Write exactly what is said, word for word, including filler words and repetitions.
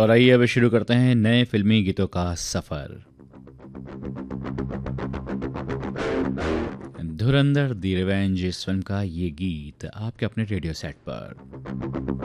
और आइए अब शुरू करते हैं नए फिल्मी गीतों का सफर। धुरंधर द रिवेंज इस फिल्म का ये गीत आपके अपने रेडियो सेट पर।